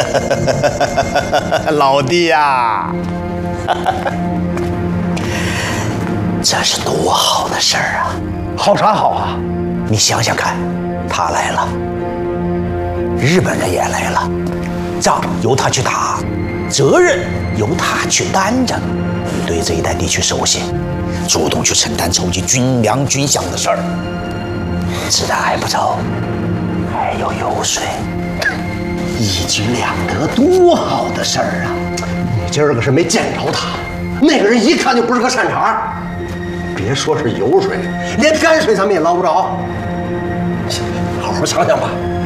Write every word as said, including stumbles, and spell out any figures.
老弟呀，这是多好的事儿啊！ 好啥好啊？ 你想想看，他来了，日本人也来了，仗由他去打，责任由他去担着。你对这一带地区熟悉，主动去承担筹集军粮军饷的事儿，子弹还不够，还有油水，一举两得，多好的事儿啊！ 你今儿个是没见着他，那个人一看就不是个善茬。别说是油水，连泔水咱们也捞不着。好好想想吧。